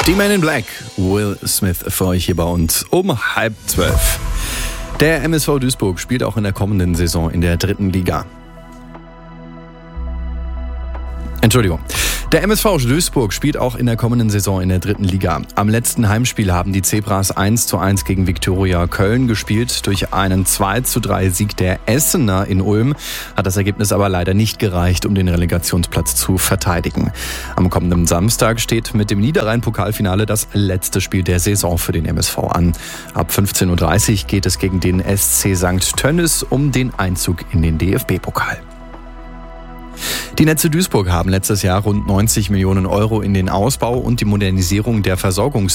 Die Men in Black, Will Smith für euch hier bei uns um 11:30. Der MSV Duisburg spielt auch in der kommenden Saison in der 3. Liga. Der MSV Duisburg spielt auch in der kommenden Saison in der 3. Liga. Am letzten Heimspiel haben die Zebras 1:1 gegen Viktoria Köln gespielt. Durch einen 2:3 Sieg der Essener in Ulm hat das Ergebnis aber leider nicht gereicht, um den Relegationsplatz zu verteidigen. Am kommenden Samstag steht mit dem Niederrhein-Pokalfinale das letzte Spiel der Saison für den MSV an. Ab 15:30 Uhr geht es gegen den SC St. Tönnis um den Einzug in den DFB-Pokal. Die Netze Duisburg haben letztes Jahr rund 90 Millionen Euro in den Ausbau und die Modernisierung der